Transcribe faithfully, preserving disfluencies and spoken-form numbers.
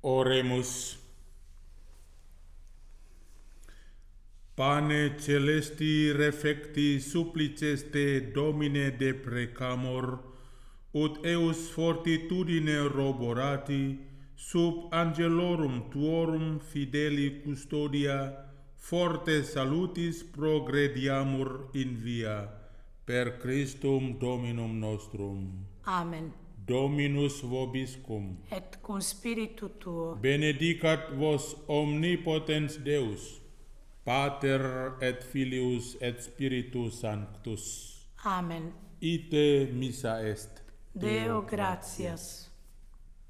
Oremus. Pane celesti refecti supplices te, Domine, de precamor, ut eus fortitudine roborati, sub angelorum tuorum fideli custodia, forte salutis progrediamur in via, per Christum Dominum nostrum. Amen. Dominus vobiscum. Et cum spiritu tuo. Benedicat vos omnipotens Deus, Pater et Filius et Spiritus Sanctus. Amen. Ite missa est. Deo gratias.